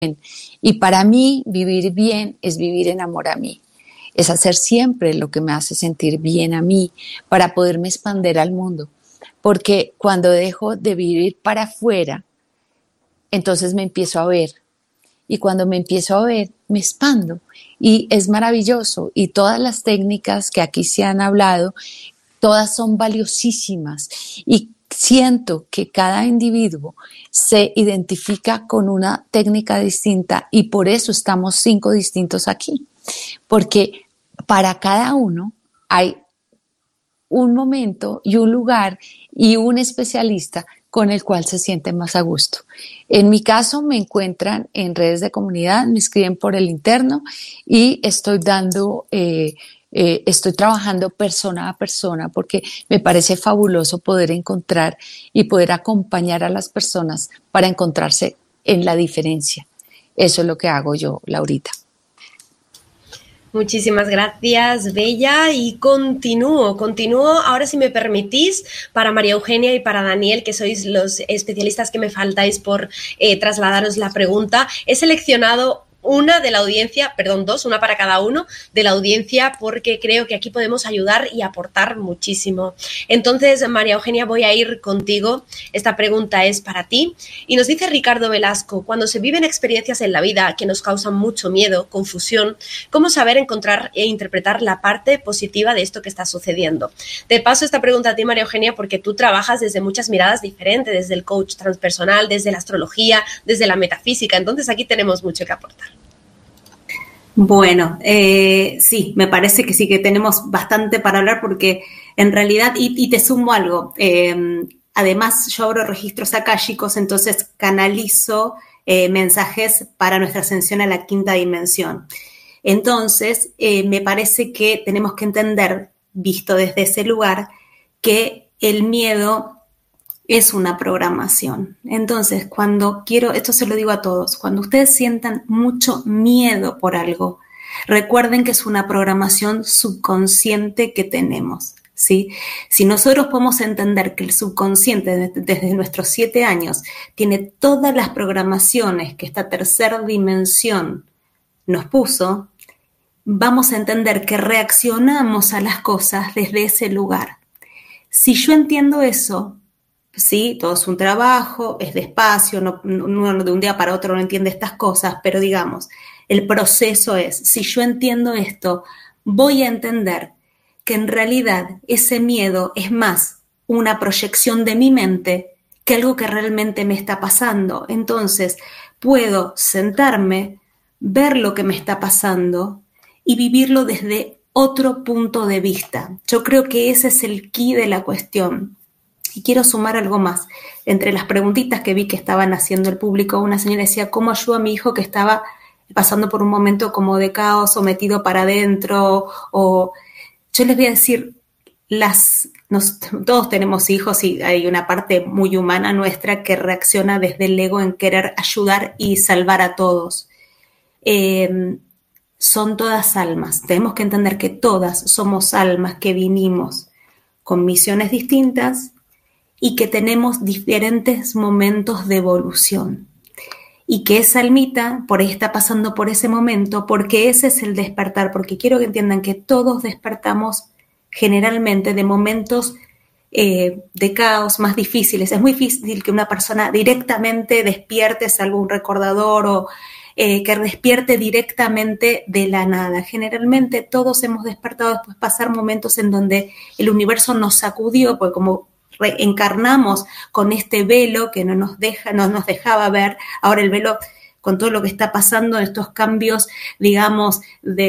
Y para mí, vivir bien es vivir en amor a mí. Es hacer siempre lo que me hace sentir bien a mí para poderme expandir al mundo. Porque cuando dejo de vivir para afuera, entonces me empiezo a ver. Y cuando me empiezo a ver, me expando. Y es maravilloso. Y todas las técnicas que aquí se han hablado, todas son valiosísimas. Y siento que cada individuo se identifica con una técnica distinta y por eso estamos 5 distintos aquí. Porque para cada uno hay un momento y un lugar y un especialista con el cual se siente más a gusto. En mi caso me encuentran en redes de comunidad, me escriben por el interno y estoy trabajando persona a persona porque me parece fabuloso poder encontrar y poder acompañar a las personas para encontrarse en la diferencia. Eso es lo que hago yo, Laurita. Muchísimas gracias, Bella, y continúo, ahora si me permitís, para María Eugenia y para Daniel, que sois los especialistas que me faltáis por trasladaros la pregunta. He seleccionado una de la audiencia, perdón, 2, una para cada uno de la audiencia, porque creo que aquí podemos ayudar y aportar muchísimo. Entonces, María Eugenia, voy a ir contigo. Esta pregunta es para ti. Y nos dice Ricardo Velasco, cuando se viven experiencias en la vida que nos causan mucho miedo, confusión, ¿cómo saber encontrar e interpretar la parte positiva de esto que está sucediendo? Te paso esta pregunta a ti, María Eugenia, porque tú trabajas desde muchas miradas diferentes, desde el coach transpersonal, desde la astrología, desde la metafísica. Entonces, aquí tenemos mucho que aportar. Bueno, sí, me parece que sí que tenemos bastante para hablar porque en realidad, y te sumo algo, además yo abro registros akáshicos, entonces canalizo mensajes para nuestra ascensión a la 5ª dimensión. Entonces, me parece que tenemos que entender, visto desde ese lugar, que el miedo es una programación. Entonces, esto se lo digo a todos, cuando ustedes sientan mucho miedo por algo, recuerden que es una programación subconsciente que tenemos, ¿sí? Si nosotros podemos entender que el subconsciente desde nuestros 7 años tiene todas las programaciones que esta 3ª dimensión nos puso, vamos a entender que reaccionamos a las cosas desde ese lugar. Si yo entiendo eso, sí, todo es un trabajo, es despacio, uno de un día para otro no entiende estas cosas, pero digamos, el proceso es, si yo entiendo esto, voy a entender que en realidad ese miedo es más una proyección de mi mente que algo que realmente me está pasando. Entonces, puedo sentarme, ver lo que me está pasando y vivirlo desde otro punto de vista. Yo creo que ese es el quid de la cuestión. Y quiero sumar algo más. Entre las preguntitas que vi que estaban haciendo el público, una señora decía, ¿cómo ayudo a mi hijo que estaba pasando por un momento como de caos o metido para adentro? O yo les voy a decir, todos tenemos hijos y hay una parte muy humana nuestra que reacciona desde el ego en querer ayudar y salvar a todos. Son todas almas. Tenemos que entender que todas somos almas que vinimos con misiones distintas y que tenemos diferentes momentos de evolución. Y que esa almita por ahí está pasando por ese momento, porque ese es el despertar, porque quiero que entiendan que todos despertamos generalmente de momentos de caos más difíciles. Es muy difícil que una persona directamente despierte, salvo un recordador o que despierte directamente de la nada. Generalmente todos hemos despertado después de pasar momentos en donde el universo nos sacudió, porque como reencarnamos con este velo que no nos dejaba ver, ahora el velo con todo lo que está pasando, estos cambios, digamos,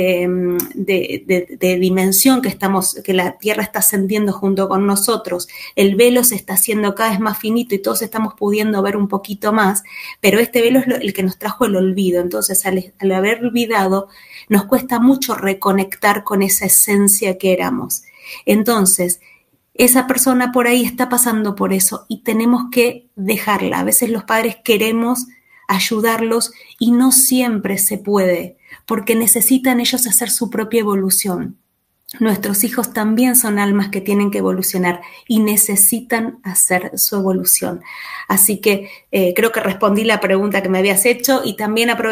de dimensión que la Tierra está ascendiendo junto con nosotros, el velo se está haciendo cada vez más finito y todos estamos pudiendo ver un poquito más, pero este velo es el que nos trajo el olvido. Entonces, al haber olvidado, nos cuesta mucho reconectar con esa esencia que éramos. Entonces, esa persona por ahí está pasando por eso y tenemos que dejarla. A veces los padres queremos ayudarlos y no siempre se puede, porque necesitan ellos hacer su propia evolución. nuestros hijos también son almas que tienen que evolucionar y necesitan hacer su evolución. Así que creo que respondí la pregunta que me habías hecho y también aprovecho